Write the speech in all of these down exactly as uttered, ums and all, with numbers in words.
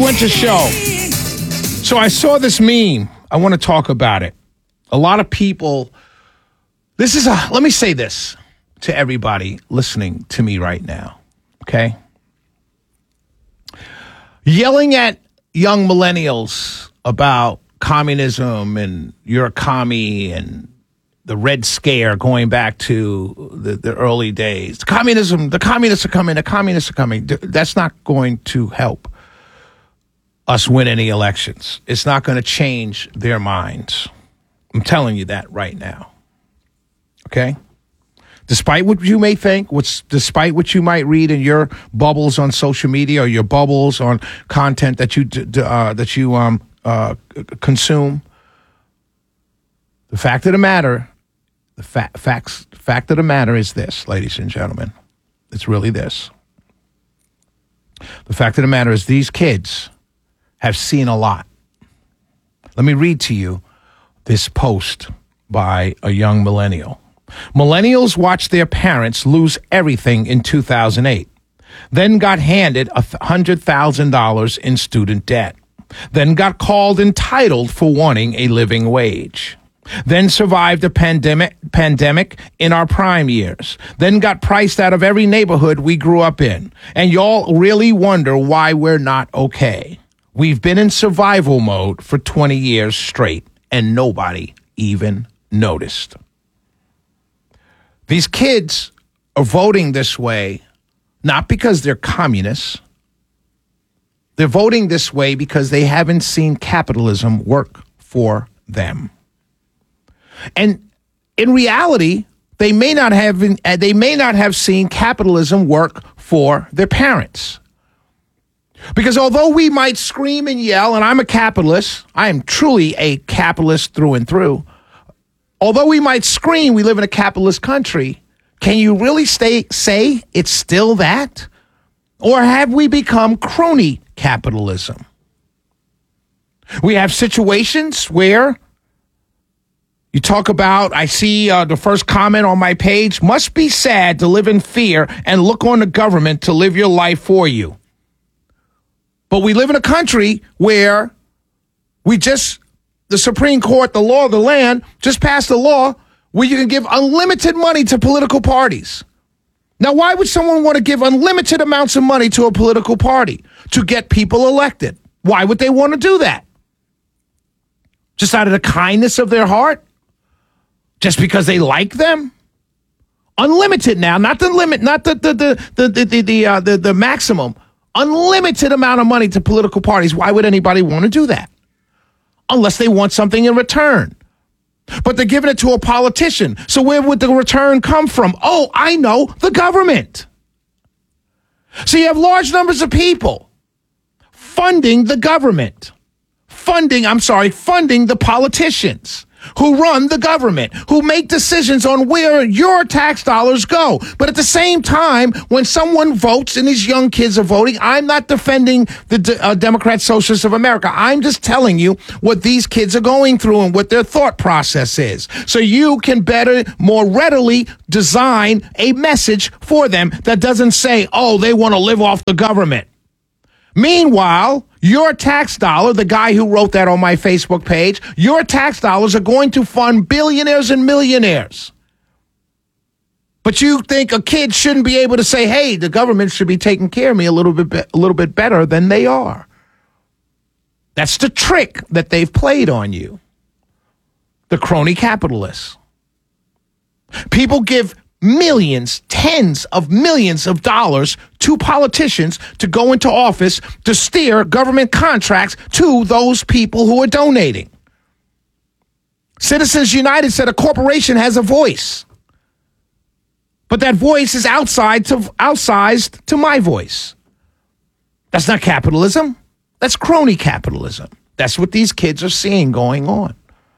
went to show. So I saw this meme. I want to talk about it. A lot of people, this is a, let me say this to everybody listening to me right now, okay? Yelling at young millennials about communism and you're a commie and the Red Scare going back to the, the early days. Communism, the communists are coming, the communists are coming. That's not going to help us win any elections. It's not going to change their minds. I'm telling you that right now. Okay? Despite what you may think, what's, despite what you might read in your bubbles on social media or your bubbles on content that you uh, that you um, uh, consume, the fact of the matter, the fa- facts, fact of the matter is this, ladies and gentlemen. It's really this. The fact of the matter is these kids have seen a lot. Let me read to you this post by a young millennial. Millennials watched their parents lose everything in two thousand eight, then got handed one hundred thousand dollars in student debt, then got called entitled for wanting a living wage, then survived a pandemic pandemic in our prime years, then got priced out of every neighborhood we grew up in. And y'all really wonder why we're not okay. We've been in survival mode for twenty years straight, and nobody even noticed. These kids are voting this way not because they're communists. They're voting this way because they haven't seen capitalism work for them. And in reality, they may not have been, they may not have seen capitalism work for their parents. Because although we might scream and yell, and I'm a capitalist, I am truly a capitalist through and through. Although we might scream we live in a capitalist country, can you really stay, say it's still that? Or have we become crony capitalism? We have situations where you talk about, I see uh, the first comment on my page, must be sad to live in fear and look on the government to live your life for you. But we live in a country where we just, the Supreme Court, the law of the land, just passed a law where you can give unlimited money to political parties. Now, why would someone want to give unlimited amounts of money to a political party to get people elected? Why would they want to do that? Just out of the kindness of their heart? Just because they like them? Unlimited now, not the limit, not the the the the the the, the, uh, the, the maximum. Unlimited amount of money to political parties. Why would anybody want to do that? Unless they want something in return. But they're giving it to a politician. So where would the return come from? Oh, I know, the government. So you have large numbers of people funding the government. Funding, I'm sorry, funding the politicians who run the government, who make decisions on where your tax dollars go. But at the same time, when someone votes and these young kids are voting, I'm not defending the uh, Democrat Socialists of America. I'm just telling you what these kids are going through and what their thought process is. So you can better, more readily design a message for them that doesn't say, oh, they want to live off the government. Meanwhile, your tax dollar, the guy who wrote that on my Facebook page, your tax dollars are going to fund billionaires and millionaires. But you think a kid shouldn't be able to say, hey, the government should be taking care of me a little bit, be- a little bit better than they are. That's the trick that they've played on you. The crony capitalists. People give millions, tens of millions of dollars to politicians to go into office to steer government contracts to those people who are donating. Citizens United said a corporation has a voice, but that voice is outside to, outsized to my voice. That's not capitalism. That's crony capitalism. That's what these kids are seeing going on.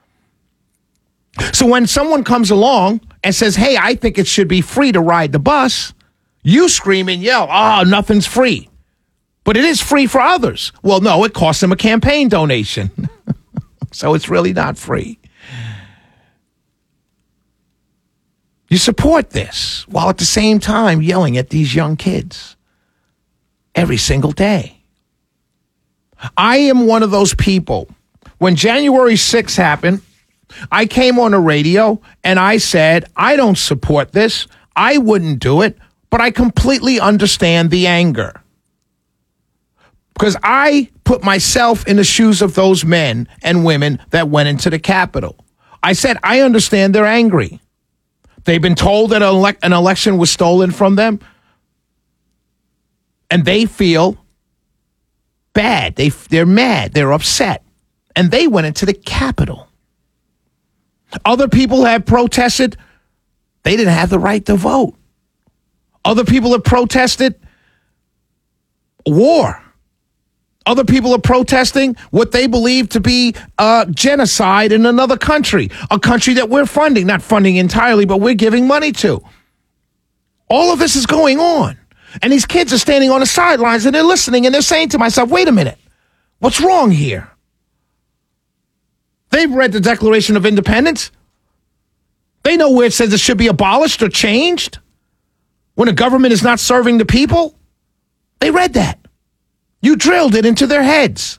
So when someone comes along and says, hey, I think it should be free to ride the bus, you scream and yell, oh, nothing's free. But it is free for others. Well, no, it costs them a campaign donation. So it's really not free. You support this while at the same time yelling at these young kids every single day. I am one of those people. When January sixth happened, I came on the radio and I said, I don't support this. I wouldn't do it, but I completely understand the anger. Because I put myself in the shoes of those men and women that went into the Capitol. I said, I understand they're angry. They've been told that an, ele- an election was stolen from them. And they feel bad. They, they're mad. They're upset. And they went into the Capitol. Other people have protested. They didn't have the right to vote. Other people have protested war. Other people are protesting what they believe to be uh, genocide in another country, a country that we're funding, not funding entirely, but we're giving money to. All of this is going on. And these kids are standing on the sidelines and they're listening and they're saying to myself, wait a minute, what's wrong here? They've read the Declaration of Independence. They know where it says it should be abolished or changed when a government is not serving the people. They read that. You drilled it into their heads.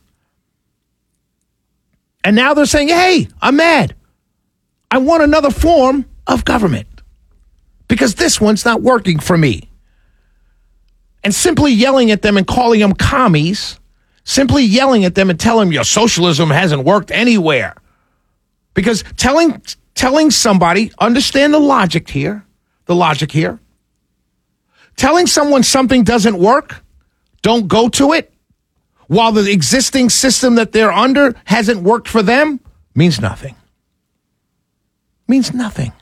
And now they're saying, hey, I'm mad. I want another form of government because this one's not working for me. And simply yelling at them and calling them commies, simply yelling at them and telling them your socialism hasn't worked anywhere. Because telling telling somebody, understand the logic here, the logic here. Telling someone something doesn't work, don't go to it, while the existing system that they're under hasn't worked for them, means nothing. Means nothing.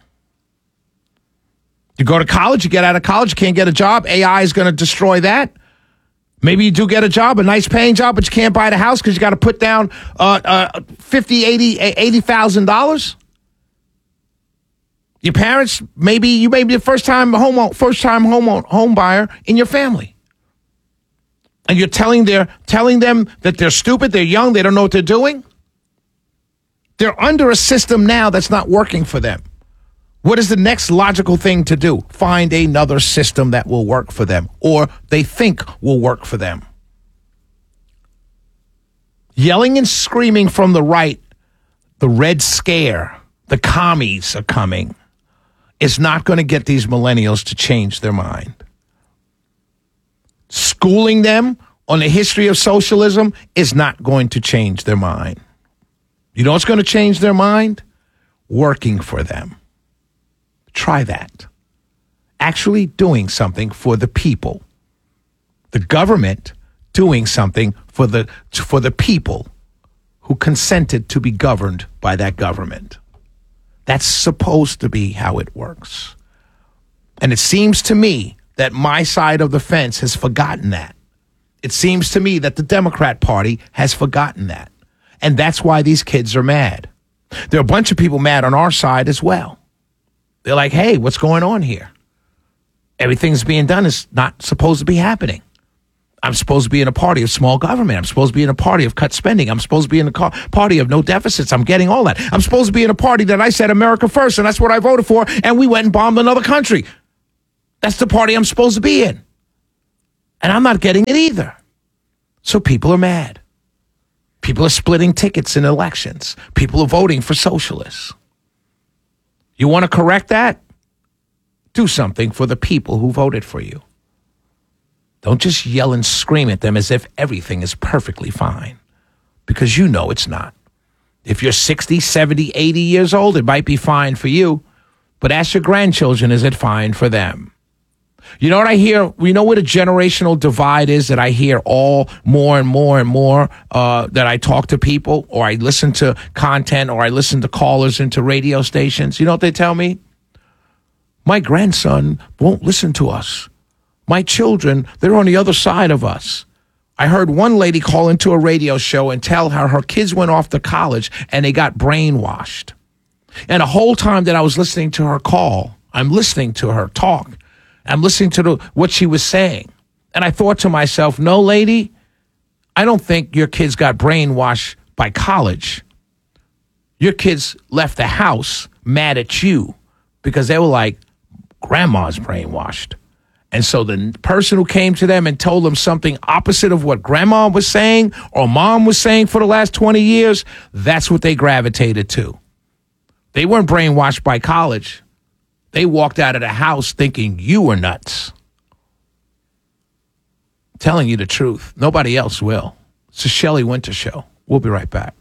You go to college, you get out of college, you can't get a job. A I is going to destroy that. Maybe you do get a job, a nice paying job, but you can't buy the house because you got to put down uh, uh, fifty thousand dollars, eighty thousand dollars. Your parents, maybe you may be the first time home first time home home buyer in your family. And you're telling their telling them that they're stupid, they're young, they don't know what they're doing. They're under a system now that's not working for them. What is the next logical thing to do? Find another system that will work for them or they think will work for them. Yelling and screaming from the right, the Red Scare, the commies are coming, is not going to get these millennials to change their mind. Schooling them on the history of socialism is not going to change their mind. You know what's going to change their mind? Working for them. Try that. Actually doing something for the people. The government doing something for the for the people who consented to be governed by that government. That's supposed to be how it works. And it seems to me that my side of the fence has forgotten that. It seems to me that the Democrat Party has forgotten that. And that's why these kids are mad. There are a bunch of people mad on our side as well. They're like, hey, what's going on here? Everything's being done is not supposed to be happening. I'm supposed to be in a party of small government. I'm supposed to be in a party of cut spending. I'm supposed to be in a co- party of no deficits. I'm getting all that. I'm supposed to be in a party that I said America first, and that's what I voted for, and we went and bombed another country. That's the party I'm supposed to be in. And I'm not getting it either. So people are mad. People are splitting tickets in elections. People are voting for socialists. You want to correct that? Do something for the people who voted for you. Don't just yell and scream at them as if everything is perfectly fine, because you know it's not. If you're sixty, seventy, eighty years old, it might be fine for you, but ask your grandchildren, is it fine for them? You know what I hear? You know what a generational divide is that I hear all more and more and more uh, that I talk to people or I listen to content or I listen to callers into radio stations? You know what they tell me? My grandson won't listen to us. My children, they're on the other side of us. I heard one lady call into a radio show and tell her her kids went off to college and they got brainwashed. And the whole time that I was listening to her call, I'm listening to her talk. I'm listening to the, what she was saying. And I thought to myself, no, lady, I don't think your kids got brainwashed by college. Your kids left the house mad at you because they were like, grandma's brainwashed. And so the person who came to them and told them something opposite of what grandma was saying or mom was saying for the last twenty years, that's what they gravitated to. They weren't brainwashed by college. They walked out of the house thinking you were nuts. Telling you the truth. Nobody else will. It's the Shelley Winter Show. We'll be right back.